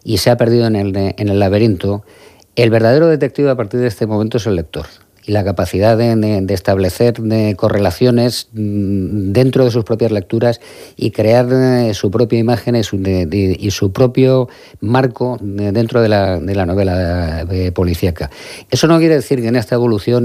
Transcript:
y se ha perdido en el laberinto, el verdadero detective a partir de este momento es el lector. Y la capacidad de establecer correlaciones dentro de sus propias lecturas y crear su propia imagen y su propio marco dentro de la novela policíaca. Eso no quiere decir que en esta evolución